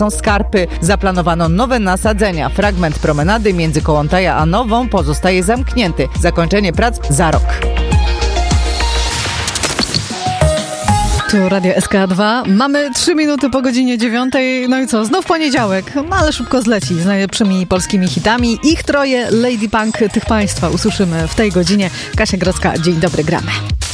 Skarpy. Zaplanowano nowe nasadzenia. Fragment promenady między Kołątaja a Nową pozostaje zamknięty. Zakończenie prac za rok. Tu Radio SK2. Mamy 3 minuty po godzinie 9. No i co? Znów poniedziałek. No ale szybko zleci z najlepszymi polskimi hitami. Ich troje Lady Punk tych państwa usłyszymy w tej godzinie. Kasia Grodzka, dzień dobry, gramy.